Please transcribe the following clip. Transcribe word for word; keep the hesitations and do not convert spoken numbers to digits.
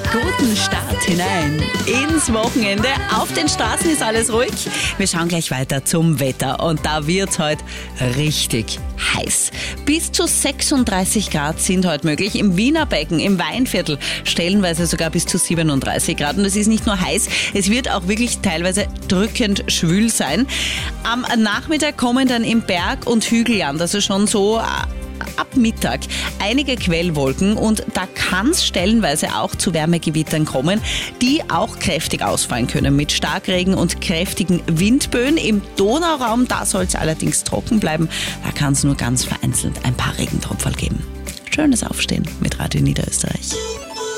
Guten Start hinein ins Wochenende. Auf den Straßen ist alles ruhig. Wir schauen gleich weiter zum Wetter und da wird es heute richtig heiß. Bis zu sechsunddreißig Grad sind heute möglich. Im Wiener Becken, im Weinviertel stellenweise sogar bis zu siebenunddreißig Grad. Und es ist nicht nur heiß, es wird auch wirklich teilweise drückend schwül sein. Am Nachmittag kommen dann im Berg- und Hügelland, also schon so ab Mittag, einige Quellwolken und da kann es stellenweise auch zu Wärmegewittern kommen, die auch kräftig ausfallen können mit Starkregen und kräftigen Windböen. Im Donauraum, da soll es allerdings trocken bleiben, da kann es nur ganz vereinzelt ein paar Regentropferl geben. Schönes Aufstehen mit Radio Niederösterreich.